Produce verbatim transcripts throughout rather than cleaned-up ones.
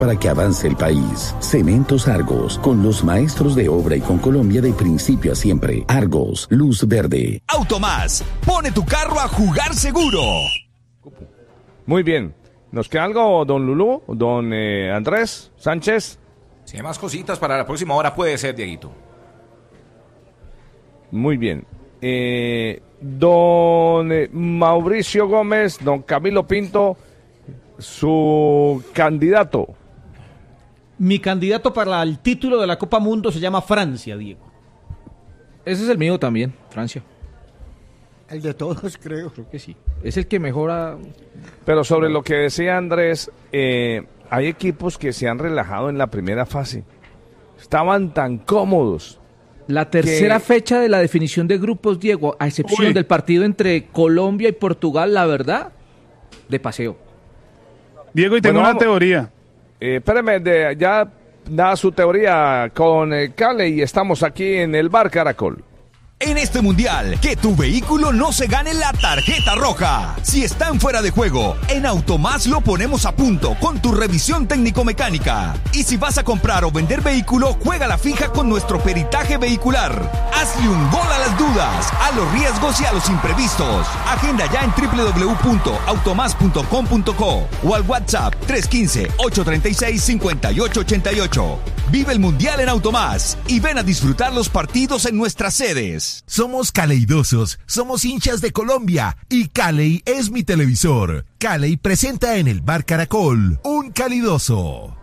para que avance el país. Cementos Argos, con los maestros de obra y con Colombia de principio a siempre. Argos, luz verde. Automás, pone tu carro a jugar seguro. Muy bien. ¿Nos queda algo, don Lulú, don eh, Andrés Sánchez? Si hay más cositas para la próxima hora puede ser, Dieguito. Muy bien. Eh, don eh, Mauricio Gómez, don Camilo Pinto, su candidato. Mi candidato para el título de la Copa Mundo se llama Francia, Diego. Ese es el mío también, Francia. El de todos, creo. Creo que sí. Es el que mejora. Pero sobre lo que decía Andrés, eh, hay equipos que se han relajado en la primera fase. Estaban tan cómodos. La tercera que... fecha de la definición de grupos, Diego, a excepción Uy. del partido entre Colombia y Portugal, la verdad, de paseo. Diego, y tengo bueno, una vamos... teoría. Eh, espérame, de, ya da su teoría con eh, Cale y estamos aquí en el Bar Caracol. En este mundial, que tu vehículo no se gane la tarjeta roja. Si están fuera de juego, en Automás lo ponemos a punto con tu revisión técnico-mecánica. Y si vas a comprar o vender vehículo, juega la fija con nuestro peritaje vehicular. Hazle un gol a las dudas, a los riesgos y a los imprevistos. Agenda ya en doble u doble u doble u punto automás punto com punto co o al WhatsApp tres uno cinco, ocho tres seis, cinco ocho ocho ocho. Vive el mundial en Automás y ven a disfrutar los partidos en nuestras sedes. Somos caleidosos, somos hinchas de Colombia y Caley es mi televisor. Caley presenta en el Bar Caracol un calidoso.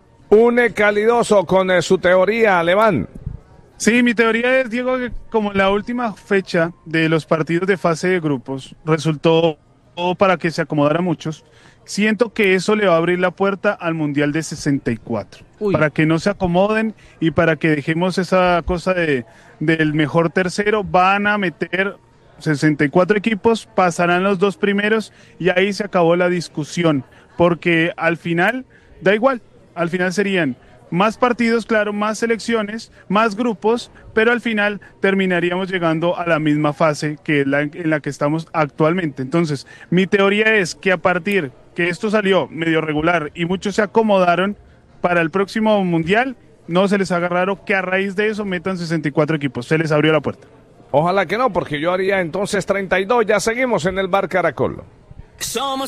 Un calidoso con eh, su teoría, Alemán. Sí, mi teoría es, Diego, que como la última fecha de los partidos de fase de grupos resultó para que se acomodara muchos, siento que eso le va a abrir la puerta al Mundial de sesenta y cuatro. Uy. Para que no se acomoden y para que dejemos esa cosa de del mejor tercero. Van a meter sesenta y cuatro equipos, pasarán los dos primeros y ahí se acabó la discusión, porque al final da igual, al final serían más partidos, claro, más selecciones, más grupos, pero al final terminaríamos llegando a la misma fase que es la en la que estamos actualmente. Entonces, mi teoría es que a partir que esto salió medio regular y muchos se acomodaron para el próximo Mundial, no se les haga raro que a raíz de eso metan sesenta y cuatro equipos. Se les abrió la puerta. Ojalá que no, porque yo haría entonces treinta y dos. Ya seguimos en el Bar Caracol. Somos